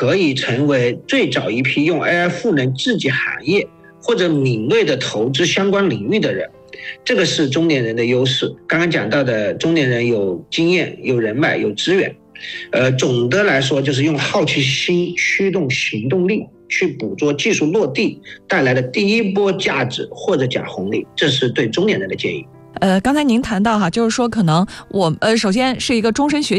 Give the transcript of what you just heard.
可以成为最早一批用 AI 赋能自己行业或者敏锐的投资相关领域的人。这个是中年人的优势。刚刚讲到的中年人有经验、有人脉、有资源，总的来说就是用好奇心驱动行动力，去捕捉技术落地带来的第一波价值或者讲红利，这是对中年人的建议。 刚才您谈到就是说可能我首先是一个终身学